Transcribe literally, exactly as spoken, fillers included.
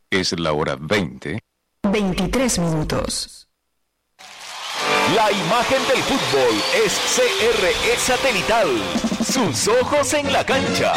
Es la hora veinte. veintitrés minutos. La imagen del fútbol es C R E Satelital. Sus ojos en la cancha.